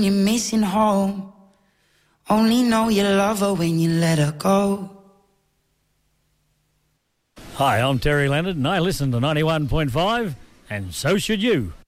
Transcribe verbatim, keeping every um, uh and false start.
You're missing home. Only know you love her when you let her go. Hi, I'm Terry Leonard and I listen to ninety-one point five, and so should you.